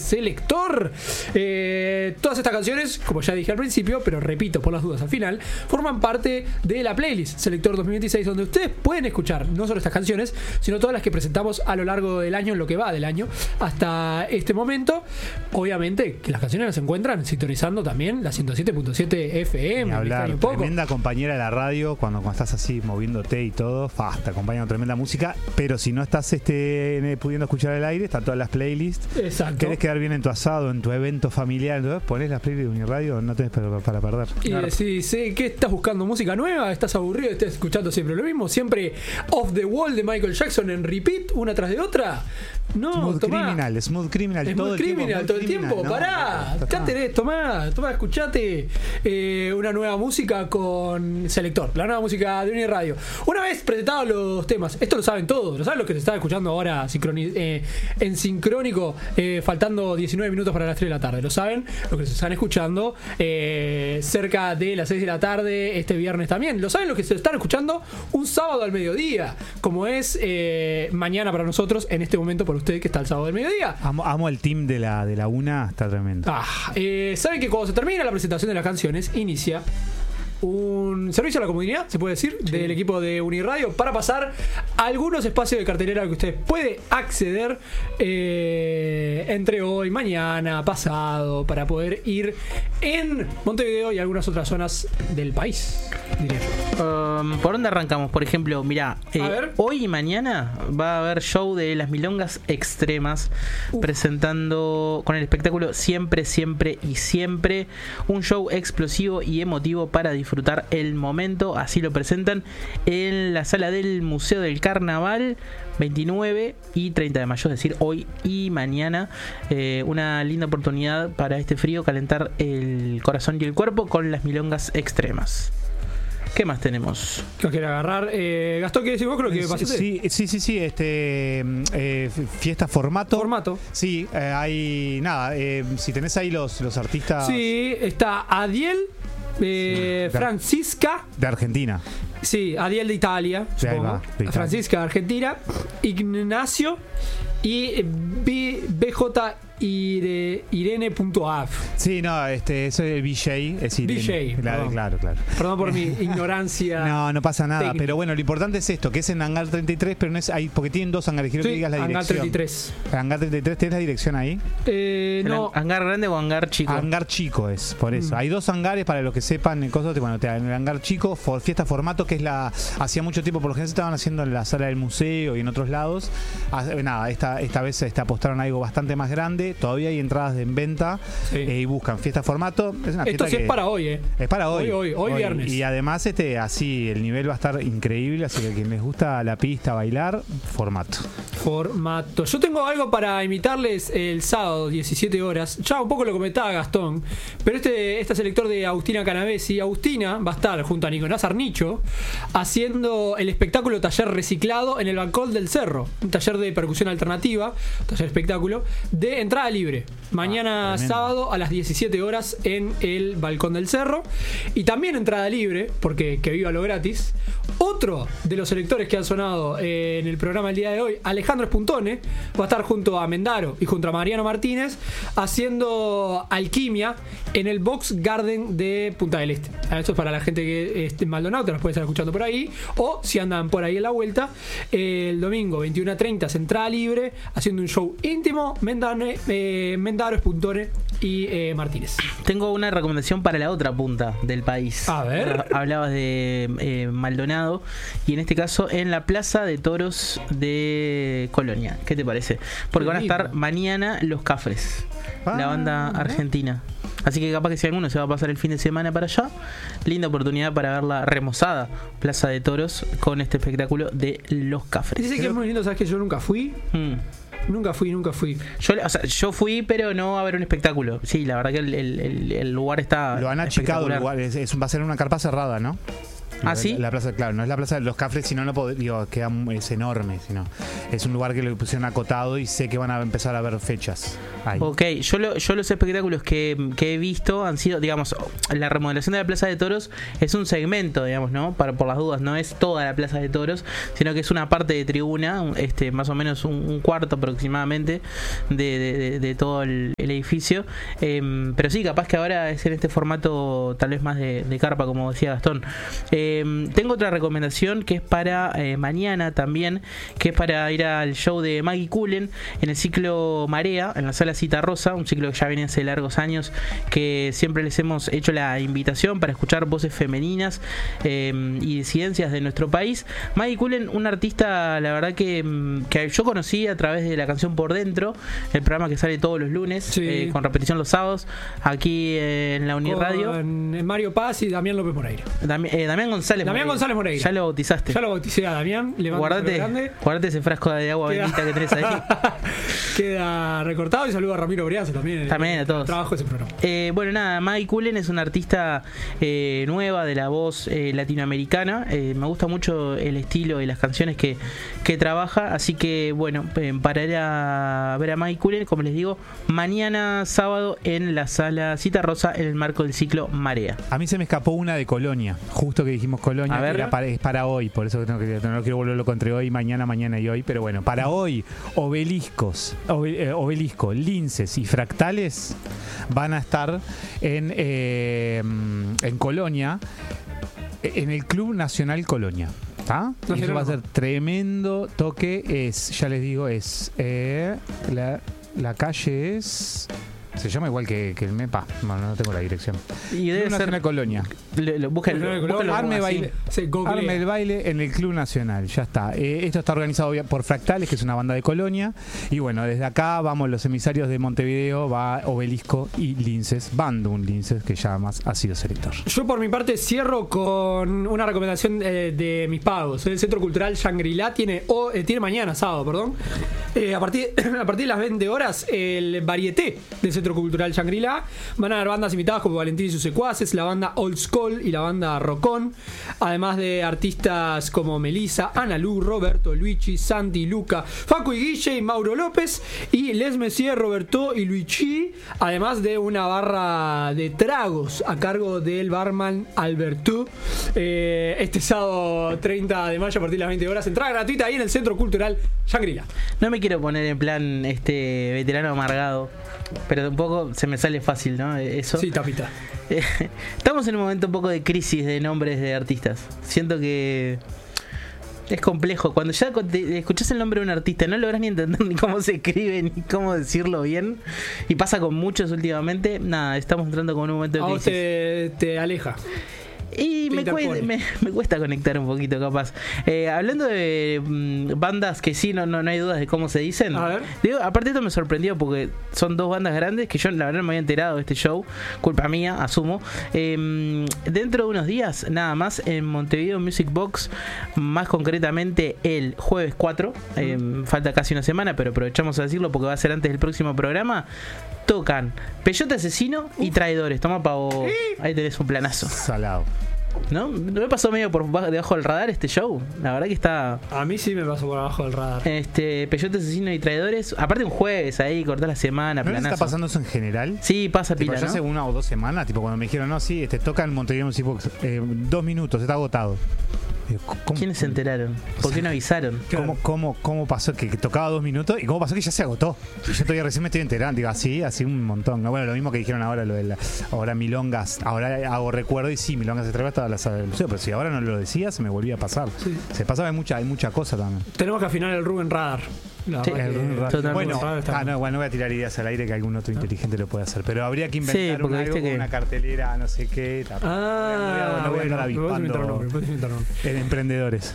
Selector. Todas estas canciones, como ya dije al principio, pero repito por las dudas al final, forman parte de la playlist Selector 2026, donde ustedes pueden escuchar no solo estas canciones, sino todas las que presentamos a lo largo del año, en lo que va del año hasta este momento. Obviamente que las canciones las encuentran sintonizando también la 107.7 FM. Hablar, tremenda compañera de la radio cuando estás así moviéndote y todo, te acompaña con tremenda música, pero si no estás pudiendo escuchar el aire, están todas las playlists. Exacto. Querés quedar bien en tu asado, en tu evento familiar, entonces ponés las playlists de Uniradio, no tenés para perder. Y decís, ¿qué estás buscando? ¿Música nueva? ¿Estás aburrido? ¿Estás escuchando siempre lo mismo? ¿Siempre Off the Wall de Michael Jackson en repeat, una tras de otra? No, Smooth Criminal todo el tiempo. No, pará, tomá, escuchate una nueva música con Selector, la nueva música de Uniradio. Una vez presentados los temas, esto lo saben todos, lo saben los que se están escuchando ahora en sincrónico, faltando 19 minutos para las 3 de la tarde, lo saben los que se están escuchando cerca de las 6 de la tarde este viernes también, lo saben los que se están escuchando un sábado al mediodía, como es mañana para nosotros en este momento, por usted que está el sábado del mediodía. Amo el team de la una, está tremendo. Saben que cuando se termina la presentación de las canciones, inicia un servicio a la comunidad, se puede decir, del equipo de Uniradio para pasar a algunos espacios de cartelera que usted puede acceder entre hoy, mañana, pasado, para poder ir en Montevideo y algunas otras zonas del país, diría yo. ¿Por dónde arrancamos? Por ejemplo, mirá, hoy y mañana va a haber show de Las Milongas Extremas, presentando con el espectáculo Siempre, Siempre y Siempre, un show explosivo y emotivo para disfrutar el momento. Así lo presentan en la sala del Museo del Carnaval, 29 y 30 de mayo, es decir, hoy y mañana. Una linda oportunidad para este frío, calentar el corazón y el cuerpo con Las Milongas Extremas. ¿Qué más tenemos? ¿Qué quiere agarrar? Gastón, ¿qué decís vos? Creo que pasaste. Sí. Fiesta formato. Sí, hay nada. Si tenés ahí los artistas. Sí, está Adiel, Francisca. De Argentina. Sí, Adiel de Italia. Sí, ahí va, de Italia. Francisca de Argentina. Ignacio y BJ Irene.af. Sí, no, eso es el BJ. Es Irene. BJ. Claro. Perdón por mi ignorancia. No pasa nada. Técnica. Pero bueno, lo importante es esto, que es en Hangar 33, pero no es ahí, porque tienen dos hangares. Quiero que digas la dirección. Hangar 33. Hangar 33, ¿tenés la dirección ahí? No. ¿Hangar grande o hangar chico? Hangar chico es, por eso. Hay dos hangares para los que sepan en cosas. Bueno, en el hangar chico, fiesta formato, que es hacía mucho tiempo, por lo general se estaban haciendo en la sala del museo y en otros lados. Nada, esta vez apostaron a algo bastante más grande. Todavía hay entradas en venta, y buscan fiesta formato. Es una fiesta. Esto sí es para hoy, Es para hoy. Hoy viernes. Y además así el nivel va a estar increíble, así que a quien les gusta la pista, bailar, formato. Yo tengo algo para invitarles el sábado, 17 horas. Ya un poco lo comentaba Gastón, pero este selector de Agustina Canavesi. Agustina va a estar junto a Nicolás Arnicho haciendo el espectáculo Taller Reciclado en el Balcón del Cerro, un taller de percusión alternativa, taller espectáculo de entrada libre. Mañana sábado a las 17 horas en el Balcón del Cerro. Y también entrada libre, porque que viva lo gratis. Otro de los selectores que han sonado en el programa el día de hoy, Alejandro Spuntone, va a estar junto a Mendaro y junto a Mariano Martínez haciendo alquimia en el Box Garden de Punta del Este. Esto es para la gente que esté en Maldonado, te los puede estar escuchando por ahí, o si andan por ahí en la vuelta, el domingo 21:30 entrada libre, haciendo un show íntimo, Mendaro, Spuntone y Martínez. Tengo una recomendación para la otra punta del país. A ver. Hablabas de Maldonado, y en este caso en la Plaza de Toros de Colonia. ¿Qué te parece? Porque van a estar mañana Los Cafres, la banda argentina. Así que capaz que si alguno se va a pasar el fin de semana para allá, linda oportunidad para ver la remozada Plaza de Toros con este espectáculo de Los Cafres. Dice que es muy lindo, ¿sabes que yo nunca fui? Nunca fui. Yo fui, pero no a ver un espectáculo. Sí, la verdad que el lugar está. Lo han achicado el lugar. Va a ser una carpa cerrada, ¿no? ¿Ah, sí? La plaza, claro, no es la plaza de los Cafres, sino es enorme, sino es un lugar que le pusieron acotado y sé que van a empezar a haber fechas ahí. Ok, yo los espectáculos que he visto han sido, digamos, la remodelación de la Plaza de Toros es un segmento, digamos, ¿no? Por las dudas, no es toda la Plaza de Toros, sino que es una parte de tribuna, más o menos un cuarto aproximadamente de todo el edificio. Pero sí, capaz que ahora es en este formato tal vez más de carpa, como decía Gastón. Tengo otra recomendación que es para mañana también, que es para ir al show de Maggie Cullen en el ciclo Marea, en la sala Cita Rosa, un ciclo que ya viene hace largos años, que siempre les hemos hecho la invitación para escuchar voces femeninas y disidencias de nuestro país. Maggie Cullen, una artista, la verdad que yo conocí a través de La Canción Por Dentro, el programa que sale todos los lunes, sí, con repetición los sábados, aquí en la Uniradio. En Mario Paz y Damián López Moreira. Damián González Moreira. Ya lo bautizaste. Ya lo bauticé a Damián. Guardate ese frasco de agua bendita que tenés ahí. Queda recortado y saludo a Ramiro Brianza también. También a todos. Trabajo ese programa. Bueno, nada, Maggie Cullen es una artista nueva de la voz latinoamericana. Me gusta mucho el estilo y las canciones que trabaja. Así que, bueno, para ir a ver a Maggie Cullen, como les digo, mañana sábado en la sala Cita Rosa en el marco del ciclo Marea. A mí se me escapó una de Colonia, justo que dijimos Colonia, es para hoy, por eso no quiero volverlo entre hoy, mañana y hoy, pero bueno, para hoy, Obelisco, Linces y Fractales van a estar en Colonia, en el Club Nacional Colonia. ¿Ah? Y eso va a ser tremendo toque. Ya les digo, la calle es... Se llama igual que el MEPA. No tengo la dirección. Y debe ser una Colonia. Arme el baile en el Club Nacional. Ya está. Esto está organizado por Fractales, que es una banda de Colonia. Y bueno, desde acá vamos los emisarios de Montevideo, va Obelisco y Linces. Bandung Linces, que ya más ha sido selector. Yo por mi parte cierro con una recomendación de mis pagos. El Centro Cultural Shangri-La tiene mañana, sábado, a partir de las 20 horas, el varieté del Centro Cultural Shangri-La. Van a haber bandas invitadas como Valentín y sus secuaces, la banda Old School y la banda Rocón, además de artistas como Melissa, Ana Lu, Roberto, Luigi, Santi, Luca, Facu y Guille y Mauro López y Les Messier, Roberto y Luigi, además de una barra de tragos a cargo del barman Alberto. Este sábado 30 de mayo a partir de las 20 horas, entrada gratuita ahí en el Centro Cultural Shangri-La. No me quiero poner en plan veterano amargado, pero un poco se me sale fácil, ¿no? Eso. Sí, tapita. Estamos en un momento un poco de crisis de nombres de artistas. Siento que es complejo. Cuando ya escuchás el nombre de un artista, no lográs ni entender ni cómo se escribe, ni cómo decirlo bien. Y pasa con muchos últimamente. Nada, estamos entrando con un momento de crisis. Te aleja. Y me cuesta conectar un poquito, capaz. Hablando de bandas que sí, no hay dudas de cómo se dicen. A ver. Digo, aparte esto me sorprendió porque son dos bandas grandes que yo la verdad no me había enterado de este show. Culpa mía, asumo. Dentro de unos días, nada más, en Montevideo Music Box, más concretamente el jueves 4. Falta casi una semana, pero aprovechamos a decirlo porque va a ser antes del próximo programa. Tocan Peyote Asesino y Traidores. Toma pavo. Ahí tenés un planazo. Salado. ¿No? ¿No me pasó medio por debajo del radar este show? La verdad que está... A mí sí me pasó por debajo del radar. Peyote Asesino y Traidores. Aparte un jueves ahí, cortás la semana, ¿no planazo. ¿Está pasando eso en general? Sí, pasa pila, ¿no? Hace 1 o 2 semanas, tipo cuando me dijeron, no, sí, toca en Montevideo Music Box 2 minutos, está agotado. ¿Quiénes se enteraron? ¿Por qué no avisaron? ¿Cómo pasó que tocaba 2 minutos? ¿Y cómo pasó que ya se agotó? Yo todavía recién me estoy enterando. Digo, así un montón. No, bueno, lo mismo que dijeron ahora, ahora Milongas. Ahora hago recuerdo y sí, Milongas se trae hasta la sala del museo. Pero si ahora no lo decía, se me volvía a pasar. Sí. Se pasaba, hay mucha cosa también. Tenemos que afinar el Rubén Radar. Sí, bueno, no voy a tirar ideas al aire que algún otro inteligente lo puede hacer. Pero habría que inventar algo con una cartelera, no sé qué. No voy a andar avispando en emprendedores.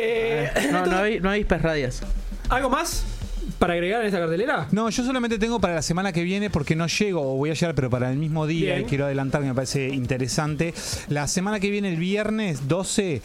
No hay radias. ¿Algo más para agregar en esta cartelera? No, yo solamente tengo para la semana que viene, porque no llego, o voy a llegar, pero para el mismo día. Y quiero adelantar, que me parece interesante. La semana que viene, el viernes 12,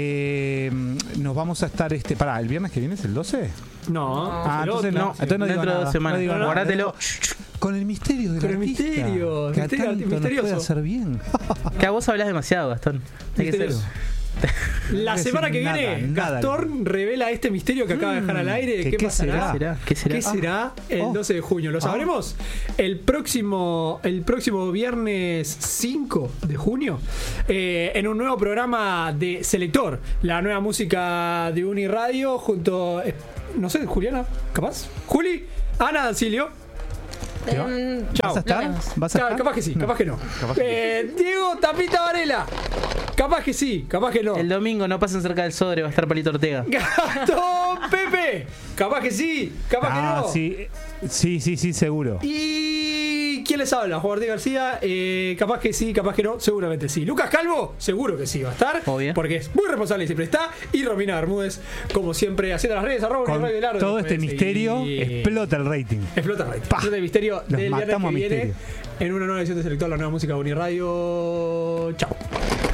nos vamos a estar ¿el viernes que viene es el 12? No. Entonces no. Entonces no digo dentro de 2 semanas. Guardátelo. Con el misterio del artista. Misterio que tanto nos puede hacer bien. Que a vos hablás demasiado, Gastón. Hay que ser. La semana que viene, Gastón revela este misterio que acaba de dejar al aire. ¿Qué pasará? ¿Qué será el 12 de junio? Lo sabremos el próximo viernes 5 de junio en un nuevo programa de Selector, la nueva música de Uniradio junto, no sé, Juliana, ¿capaz? Juli, Ana Dancilio. Chao. ¿Vas a estar? Capaz que sí, capaz que no. Diego Tapita Varela. Capaz que sí, capaz que no. El domingo no pasen cerca del Sodre, va a estar Palito Ortega. Gastón Pepe. Capaz que sí, capaz que no. Sí, seguro. ¿Y quién les habla? Juan Martín García. Capaz que sí, capaz que no, seguramente sí. Lucas Calvo, seguro que sí va a estar. Obvio. Porque es muy responsable y siempre está. Y Romina Bermúdez, como siempre, haciendo las redes, Con todo este misterio, explota el rating. Explota el rating. Explota el misterio del viernes que viene misterio. en una nueva edición de Selector, la nueva música de Uniradio. Chao.